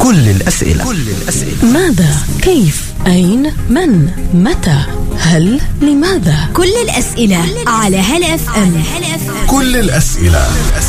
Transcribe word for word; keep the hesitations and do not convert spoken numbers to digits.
كل الأسئلة كل الأسئلة ماذا؟ كيف؟ أين؟ من؟ متى؟ هل؟ لماذا؟ كل الأسئلة على هلا اف ام. كل الأسئلة